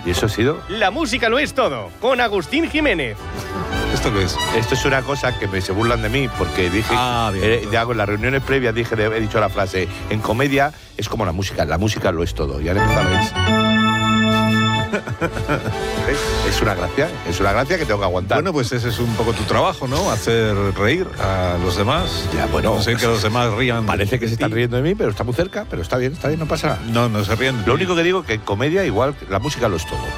¿Y eso ha sido? La música lo es todo, con Agustín Jiménez. ¿Esto qué es? Esto es una cosa que se burlan de mí porque dije, en las reuniones previas he dicho la frase, en comedia es como la música lo es todo. Y han empezado a reírse. Es una gracia que tengo que aguantar. Bueno, pues ese es un poco tu trabajo, ¿no? Hacer reír a los demás. Ya, bueno. No sé que los demás rían. Parece que se están riendo de mí, pero está muy cerca, pero está bien, no pasa nada. No se ríen. Lo único que digo es que en comedia igual la música lo es todo.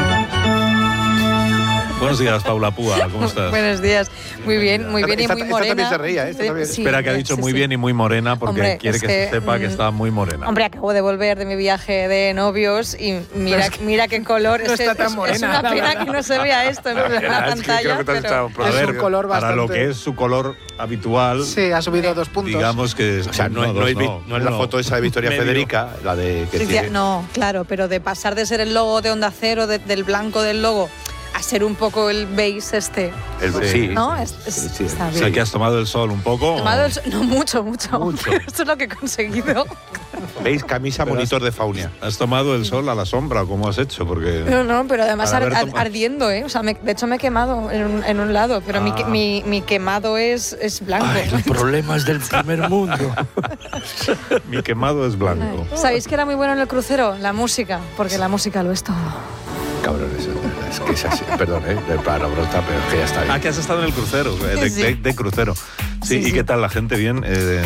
Buenos días, Paula Púa, ¿cómo estás? Buenos días, muy bien y muy morena. Esta también se reía, esta también. Sí, Espera, que ha dicho muy bien y muy morena porque hombre, quiere que se sepa que está muy morena. Hombre, acabo de volver de mi viaje de novios y mira qué color. No está tan morena. Es una pena que no se vea esto en la pantalla. A ver, un color bastante... para lo que es su color habitual. Sí, ha subido 2 puntos. Digamos que o sea, no es la foto esa de Victoria Federica, la de que tiene... No, claro, pero de pasar de ser el logo de Onda Cero, del blanco del logo, a ser un poco el beige Sí. ¿no? Está bien. O sea, que has tomado el sol un poco. No, mucho. Esto es lo que he conseguido. ¿Veis? Camisa monitor de Faunia. ¿Has tomado el sol a la sombra? ¿Cómo has hecho? Porque No, pero además ardiendo, ¿eh? O sea, de hecho me he quemado en un lado, pero mi quemado es blanco. Ay, los problemas del primer mundo. Mi quemado es blanco. ¿Sabéis que era muy bueno en el crucero? La música, porque la música lo es todo. Cabrones, es que es así. Perdón, para la brota, pero es que ya está bien. Que has estado en el crucero, de crucero. Sí, ¿y qué tal la gente? ¿Bien?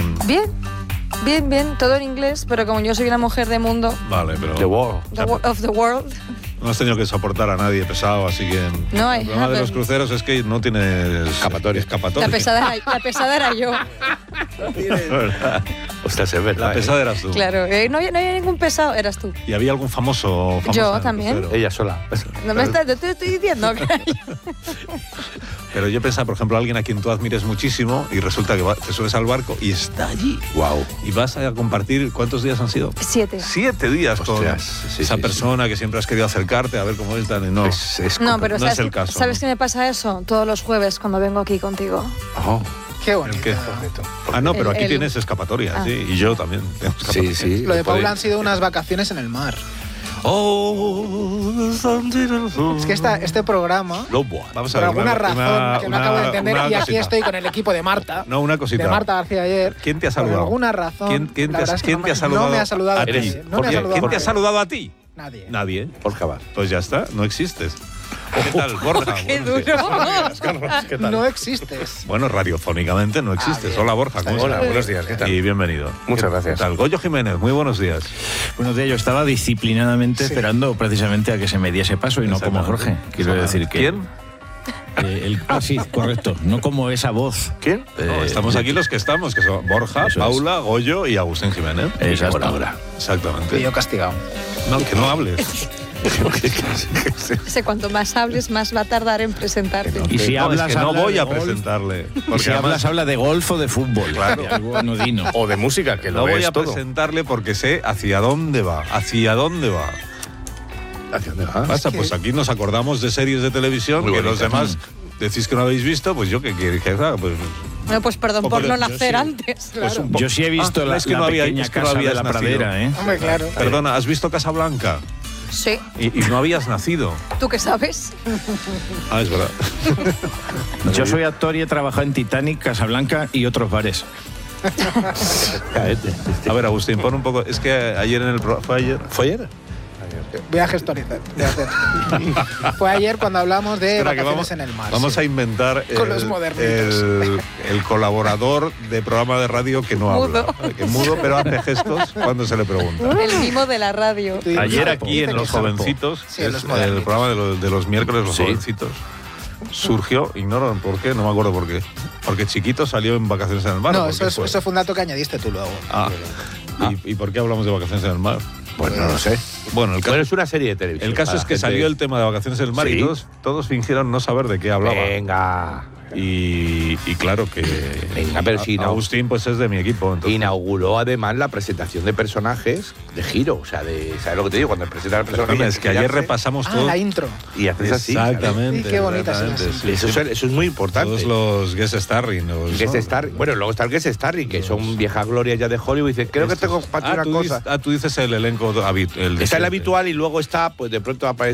Bien, todo en inglés, pero como yo soy una mujer de mundo... Vale, pero... of the world... No has tenido que soportar a nadie pesado, así que... No, el problema de los cruceros es que no tienes escapatoria. La pesada era yo. Ostras, es verdad. La pesada eras tú. Claro, no había ningún pesado, eras tú. ¿Y había algún famoso yo también. Ella sola. No me te estoy diciendo que... Pero yo pensaba, por ejemplo, alguien a quien tú admires muchísimo y resulta que te subes al barco y está allí. Wow. Y vas a compartir, ¿cuántos días han sido? 7. 7 días con esa persona que siempre has querido acercarte a ver cómo es. No, pero no es el caso. ¿Sabes qué me pasa eso? Todos los jueves cuando vengo aquí contigo. Oh. Qué bonito. No, pero aquí tienes escapatoria, sí, y yo también tengo escapatoria. Sí. Lo de Paula han sido unas vacaciones en el mar. Es que este programa, vamos a por ver, alguna razón que no acabo de entender, y aquí estoy con el equipo de Marta. No, una cosita. De Marta García ayer. ¿Quién te ha saludado? Por alguna razón. ¿Quién te ha saludado? No me ha saludado a ti. ¿Quién te ha saludado a ti? Nadie. Borja Bar. Pues ya está, no existes. ¿Qué tal, Borja? ¡Qué duro! ¿Qué tal? No existes. Bueno, radiofónicamente no existes. Hola, Borja. ¿Cómo Hola, estás? buenos días. ¿Qué tal? Y bienvenido. Muchas gracias. ¿Qué tal? Goyo Jiménez, muy buenos días. Buenos días. Yo estaba disciplinadamente esperando precisamente a que se me diese paso y no como Jorge. Quiero decir que... ¿Quién? Sí, correcto. No como esa voz. ¿Quién? No, estamos aquí los que estamos, que son Borja, Paula, Goyo y Agustín Jiménez. Exacto. Exactamente. Y yo castigado. No, que no hables. Cuanto más hables, más va a tardar en presentarte. Y si hablas, es que no habla voy de a golf. presentarle. Y Porque si además hablas, habla de golf o de fútbol. Claro. De algo anodino. O de música, que no lo voy es a todo. presentarle porque sé hacia dónde va. ¿Hacia dónde va? ¿Hacia dónde va? Basta, pues aquí nos acordamos de series de televisión Muy que los bonitas. demás decís que no habéis visto, pues yo que quiero que haga, pues... No, pues perdón por no nacer sí. antes. Pues un poco. Yo sí he visto la es que no había, pequeña es que no casa de habías la nacido. pradera, ¿eh? Hombre, claro. Perdona, ¿has visto Casablanca? Sí. Y no habías nacido. ¿Tú qué sabes? Ah, es verdad. Yo soy actor y he trabajado en Titanic, Casablanca y otros bares. A ver, Agustín, pon un poco... Es que ayer en el... ¿Fue ayer? ¿Fue ayer? Voy a gestorizar. Fue ayer cuando hablamos de Espera, que vacaciones en el mar. Vamos sí. a inventar Con los modernitos. el colaborador de programa de radio que no habla. Que mudo, pero hace gestos cuando se le pregunta. El mimo de la radio. Sí, Ayer Campo. aquí en Los Jovencitos, Sí, que en es Los Modernitos. el programa de los miércoles Los Sí. Jovencitos, surgió, ignoro por qué, no me acuerdo por qué, porque Chiquito salió en Vacaciones en el Mar. No, ¿por qué eso fue un dato que añadiste tú luego. ¿Y por qué hablamos de Vacaciones en el Mar? Pues no lo sé. Bueno, el Bueno, es una serie de televisión. el caso para es que gente- salió el tema de Vacaciones en el Mar Sí. y todos fingieron no saber de qué hablaba. Venga. Y claro que Venga, pero si no. Agustín pues es de mi equipo. Entonces, Inauguró además la presentación de personajes de giro. O sea, ¿sabes lo que te digo? Cuando presentan al personaje. perdona, es que ayer girarse repasamos Ah, todo. la intro. Y haces así. Exactamente. Sí, qué bonita exactamente, es sí, Eso, sí. eso es muy importante. Todos los guest starring. Guest Star, bueno, luego está el Guest Starring, que son viejas glorias ya de Hollywood. Y dicen, creo que tengo para ti una cosa. Tú dices el elenco el de Está el siempre. habitual y luego está, pues de pronto aparece